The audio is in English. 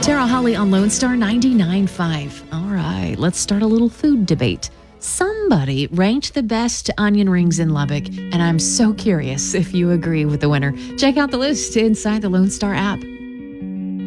Sarah Holly on Lone Star 99.5. All right, let's start a little food debate. Somebody ranked the best onion rings in Lubbock, and I'm so curious if you agree with the winner. Check out the list inside the Lone Star app.